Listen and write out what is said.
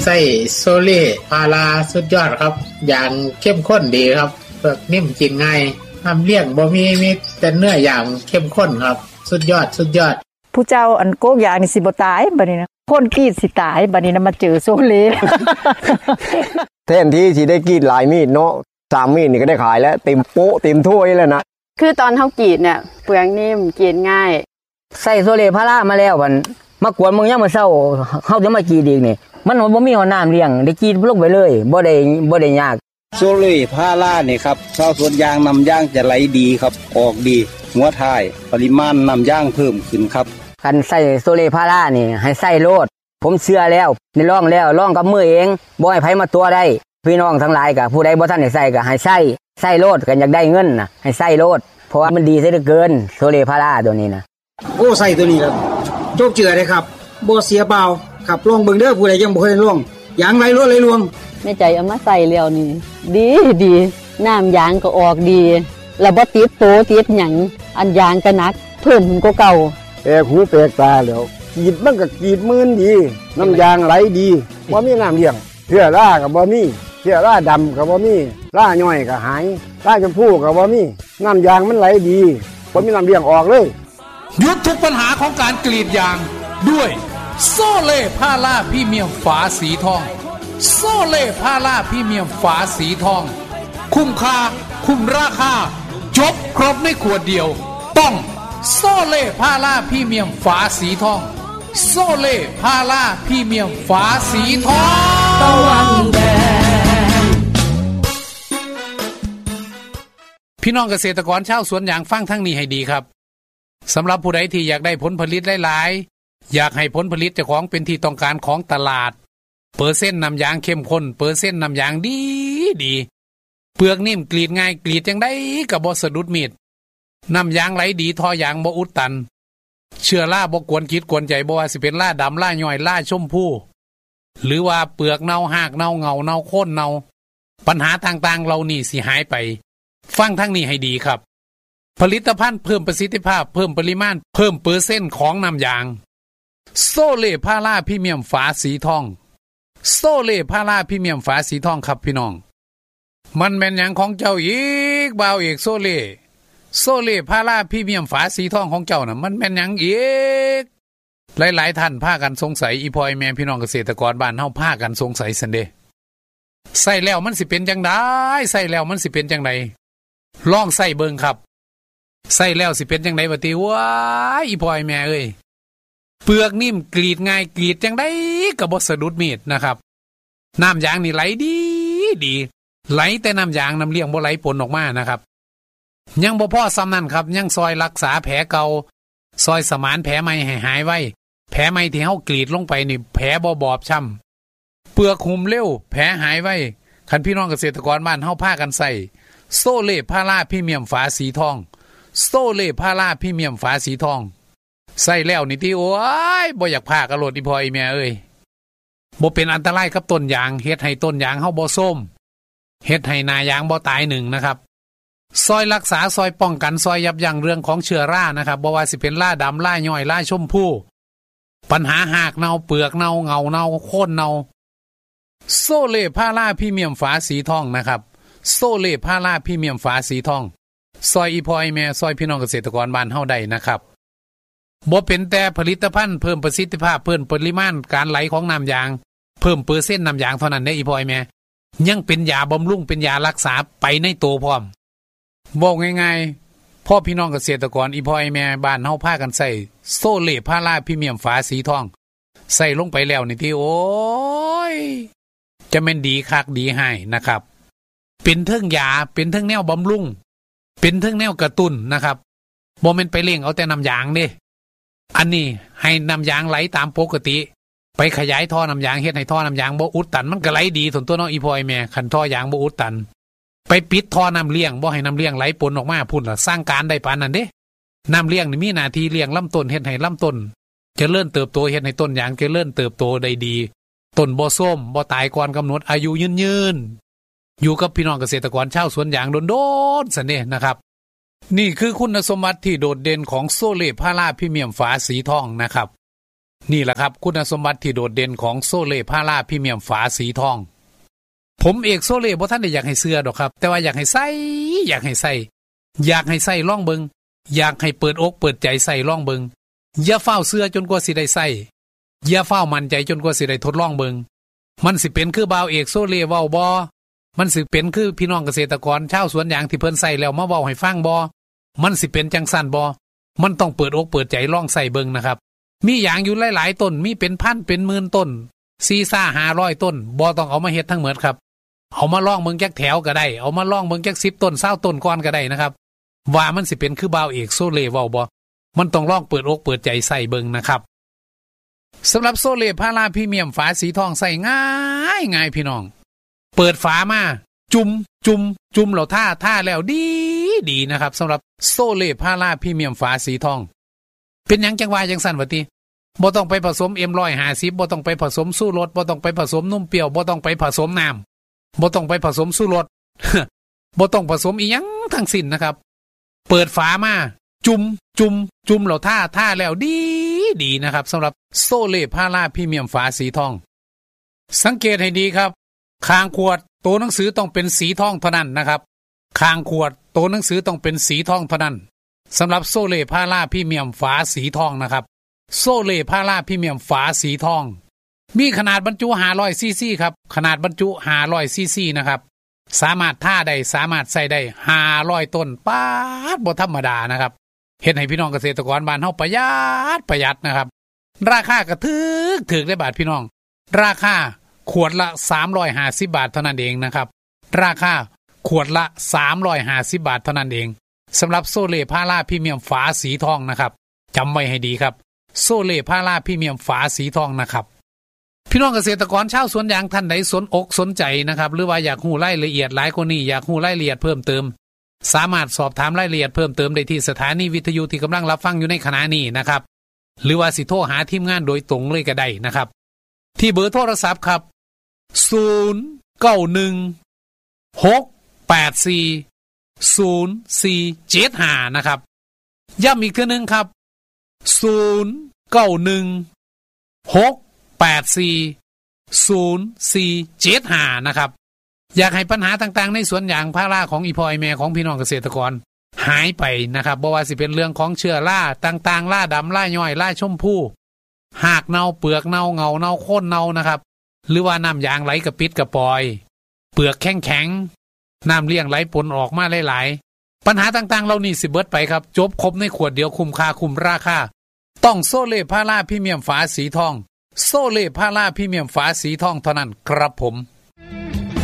ใส่โซเล่พาราสุดยอดครับอย่างเข้มข้นดีครับเปลือกนิ่มกินง่ายน้ำเลี้ยงบ่มีแต่เนื้ออย่างเข้มข้นครับสุดยอดผู้เจ้าอันโกกยางนี่สิบ่ตายบัดนี้นะคนกรีดสิตายบัดนี้นะมาเจอโซเล่แทนที่สิได้กรีดหลายมีดเนาะ3มีดนี่ก็ได้ขายแล้วเต็มโป๊ะเต็มถ้วยแล้วนะคือตอนเฮากรีดเนี่ยเปลือกนิ่มกรีดง่ายใส่โซเล่พารามาแล้วบัดมากวนมึงยังมื้อเช้าเฮาจะมากรีดอีกนี่มันบ่มีน้ำเลี้ยงได้กรีดลงไปเลยบ่ได้ยากโซเล่พารานี่ครับชาวสวนยางนำยางจะไหลดีครับออกดีหัวท้ายปริมาณนำยางเพิ่มขึ้นครับคันใส่โซเล่พารานี่ให้ใส่โลดผมเชื่อแล้วได้ลองกับมือเองบ่ให้ไผมาตัวได้พี่น้องทั้งหลายก็ผู้ใดบ่ทันได้ใส่ก็ให้ใส่โลดกันอยากได้เงินน่ะให้ใส่โลดเพราะว่ามันดีซะเหลือเกินโซเล่พาราตัวนี้นะโอ้ใส่ตัวนี้ครับโจกเจือเลยครับบ่เสียเปล่าครับลองเบิ่งเด้อผู้ใดยังบ่เคยลองยางไหลรวดไหลรวงแม่ใจเอามาใส่แล้วนี่ดีน้ำยางก็ออกดีแล้วบ่ติดโตติดหยังอันยางก็หนักเพิ่มขึ้นกว่าเก่าหูแปลกตาแล้วกรีดมันก็กรีดมื่นดีน้ำยางไหลดีบ่มีน้ำเลี้ยงเชื้อราก็บ่มีเชื้อราดำก็บ่มีราย่อยก็หายราชมพูก็บ่มีน้ำยางมันไหลดีบ่มีน้ำเลี้ยงออกเลยหยุดทุกปัญหาของการกรีดยางด้วยโซเล่พาราพรีเมียมฝาสีทองโซเล่พาราพรีเมียมฝาสีทองคุ้มค่าคุ้มราคาจบครบในขวดเดียวต้องโซเล่พาราพรีเมียมฝาสีทองโซเล่พาราพรีเมียมฝาสีทองตะวันแดงพี่น้องเกษตรกรชาวสวนยางฟังทั้งนี้ให้ดีครับสำหรับผู้ใดที่อยากได้ผลผลิตหลายๆอยากให้ผลผลิตเจ้าของเป็นที่ต้องการของตลาดเปอร์เซ็นต์น้ำยางเข้มข้นเปอร์เซ็นต์น้ำยางดีเปลือกนิ่มกรีดง่ายกรีดจังได้ก็บ่สะดุดมีดน้ำยางไหลดีท่อยางบ่อุดตันเชื้อราบ่กวนคิดกวนใจบ่ว่าสิเป็นราดำราย่อยราชมพูหรือว่าเปลือกเน่าหากเน่าเงาเน่าโค่นเน่าปัญหาต่างๆเหล่านี้สิหายไปฟังทั้งนี้ให้ดีครับผลิตภัณฑ์เพิ่มประสิทธิภาพเพิ่มปริมาณเพิ่มเปอร์เซ็นต์ของน้ำยางโซเล่พาราพรีเมียมฝาสีทองโซเล่พาราพรีเมียมฝาสีทองครับพี่น้องมันแม่นหยังของเจ้าอีกบ่าวเอกโซเล่พาราพรีเมียมฝาสีทองของเจ้าน่ะมันแม่นหยังอีกหลายๆท่านพากันสงสัยอีพ่อแม่พี่น้องเกษตรกรบ้านเฮาพากันสงสัยซั่นเด้ใส่แล้วมันสิเป็นจังได๋ใส่แล้วมันสิเป็นจังได๋ลองใส่เบิ่งครับใส่แล้วสิเป็นจังได๋บ่ติว้ายอีพ่อแม่เอ้ยเปลือกนิ่มกรีดง่ายกรีดจังได๋ก็บ่สะดุดมีดนะครับน้ำยางนี่ไหลดีไหลแต่น้ำยางน้ำเลี้ยงบ่ไหลปนออกมานะครับยังบ่พอซ้ำนั่นครับยังซอยรักษาแผลเก่าซอยสมานแผลใหม่ให้หายไว้แผลใหม่ที่เฮากรีดลงไปนี่แผลบ่บอบช้ำเปลือกหุ้มเร็วแผลหายไว้คันพี่น้องเกษตรกรบ้านเฮาพากันใส่โซเล่พาราพรีเมียมฝาสีทองโซเล่พาราพรีเมียมฝาสีทองใส่แล้วนี่ที่โอ้ยบ่อยากพากระโดดอีพ่ออีแม่เอ้ยบ่เป็นอันตรายกับต้นยางเฮ็ดให้ต้นยางเฮาบ่ส้มเฮ็ดให้หน้ายางบ่ตายหนึ่งนะครับซอยรักษาซอยป้องกันซอยยับยั้งเรื่องของเชื้อรานะครับบ่ว่าสิเป็นราดำราย่อยราชมพูปัญหาหากเน่าเปลือกเน่าเงาเน่าโค่นเน่าโซเล่พาราพรีเมียมฝาสีทองนะครับโซเล่พาราพรีเมียมฝาสีทองซอยอีพ่ออีแม่ซอยพี่น้องเกษตรกรบ้านเฮาได้นะครับบ่เป็นแต่ผลิตภัณฑ์เพิ่มประสิทธิภาพเพิ่มปริมาณการไหลของน้ำยางเพิ่มเปอร์เซ็นต์น้ำยางเท่านั้นได้อีพ่ออีแม่ยังเป็นยาบำรุงเป็นยารักษาไปในตัวพร้อมบอกง่ายๆพ่อพี่น้องเกษตรกรอีพ่ออีแม่บ้านเฮาพากันใส่โซเล่พาราพรีเมียมฝาสีทองใส่ลงไปแล้วนี่ที่โอ้ยจะแม่นดีคักดีให้นะครับเป็นเทิงยาเป็นเทิงแนวบำรุงเป็นเทิงแนวกระตุ้นนะครับบ่แม่นไปเร่งเอาแต่น้ำยางเด้อันนี้ให้น้ำยางไหลตามปกติไปขยายท่อน้ำยางเฮ็ดให้ท่อน้ำยางบ่อุดตันมันก็ไหลดีส่วนตัวเนาะอีพ่ออีแม่คันท่อยางบ่อุดตันไปปิดท่อน้ำเลี้ยงบ่ให้น้ำเลี้ยงไหลปนออกมาพุ่นล่ะสร้างการได้ปานนั้นเด้น้ำเลี้ยงนี่มีหน้าที่เลี้ยงลำต้นเฮ็ดให้ลำต้นเจริญเติบโตเฮ็ดให้ต้นยางเจริญเติบโตได้ดีต้นบ่ส้มบ่ตายก่อนกำหนดอายุยืนอยู่กับพี่น้องเกษตรกรชาวสวนยางโดนๆซั่นเด้นะครับนี่คือคุณสมบัติที่โดดเด่นของโซเล่พาราพรีเมียมฝาสีทองนะครับนี่แหละครับคุณสมบัติที่โดดเด่นของโซเล่พาราพรีเมียมฝาสีทองผมเอกโซเล่บ่ท่านได้อยากให้เสื้อดอกครับแต่ว่าอยากให้ใส่อยากให้ใส่ล่องเบิงอยากให้เปิดอกเปิดใจใส่ล่องเบิงอย่าเฝ้าเสื้อจนกว่าสิได้ใส่อย่าเฝ้ามั่นใจจนกว่าสิได้ทดลองเบิงมันสิเป็นคือบ่าวเอกโซเล่เว้าบ่มันสิเป็นคือพี่น้องเกษตรกรชาวสวนยางที่เพิ่นใส่แล้วมาเว้าให้ฟังบ่มันสิเป็นจังซั่นบ่มันต้องเปิดอกเปิดใจลองใส่เบิงนะครับมีอย่างอยู่หลายๆต้นมีเป็นพันเป็นหมื่นต้น4-500ต้นบ่ต้องเอามาเฮ็ดทั้งหมดครับเอามาลองเบิ่งจักแถวก็ได้เอามาลองเบิ่งจัก10ต้น20ต้นก่อนก็ได้นะครับว่ามันสิเป็นคือบ่าวเอกโซเล่เว้าบ่มันต้องลองเปิดอกเปิดใจใส่เบิ่งนะครับสำหรับโซเล่พาราพรีเมียมฝาสีทองใส่ง่ายพี่น้องเปิดฝามาจุ่มแล้วท่าแล้วดีนะครับสำหรับโซเล่พาราพรีเมียมฝาสีทองเป็นหยังจังว่าจังซั่นว่าติบ่ต้องไปผสม M150 บ่ต้องไปผสมสู้รสบ่ต้องไปผสมนมเปรี้ยวบ่ต้องไปผสมน้ำบ่ต้องไปผสมสู้รส บ่ต้องผสมอีหยังทั้งสิ้นนะครับเปิดฝามาจุ่มแล้วท่าแล้วดีนะครับสำหรับโซเล่พาราพรีเมียมฝาสีทองสังเกตให้ดีครับข้างขวดตัวหนังสือต้องเป็นสีทองเท่านั้นนะครับข้างขวดตัวหนังสือต้องเป็นสีทองเท่านั้นสำหรับโซเล่พาราพรีเมียมฝาสีทองนะครับโซเล่พาราพรีเมียมฝาสีทองมีขนาดบรรจุ500ซีซีครับขนาดบรรจุ500ซีซีนะครับสามารถท่าได้สามารถใส่ได้500ต้นป๊าดบ่ธรรมดานะครับเฮ็ดให้พี่น้องเกษตรกรบ้านเฮาประหยัดนะครับราคาก็ถูกได้บาทพี่น้องราคาขวดละ350บาทเท่านั้นเองนะครับราคาขวดละ350บาทเท่านั้นเองสำหรับโซเล่พาราพรีเมียมฝาสีทองนะครับจำไว้ให้ดีครับโซเล่พาราพรีเมียมฝาสีทองนะครับพี่น้องเกษตรกรชาวสวนยางท่านใดสนอกสนใจนะครับหรือว่าอยากรู้รายละเอียดหลายกว่านี้อยากรู้รายละเอียดเพิ่มเติมสามารถสอบถามรายละเอียดเพิ่มเติมได้ที่สถานีวิทยุที่กำลังรับฟังอยู่ในขณะนี้นะครับหรือว่าสิโทรหาทีมงานโดยตรงเลยก็ได้นะครับที่เบอร์โทรศัพท์ครับ0916840475นะครับย้ำอีกเทื่อนึงครับ0916840475นะครับอยากให้ปัญหาต่างๆในสวนยางพาราของอีพอยแม่ของพี่น้องเกษตรกรหายไปนะครับบ่ว่าสิเป็นเรื่องของเชื้อราต่างๆราดำราย่อยราชมพูหากเน่าเปลือกเน่าเงาเน่าโค่นเน่านะครับหรือว่าน้ำยางไหลกระปิดกระปอยเปลือกแข็งน้ำเลี้ยงไหลปนออกมาหลายๆปัญหาต่างๆเหล่านี้สิเบิดไปครับจบครบในขวดเดียวคุ้มค่าคุ้มราคาต้องโซเล่พาราพรีเมียมฝาสีทองโซเล่พาราพรีเมียมฝาสีทองเท่านั้นครับผม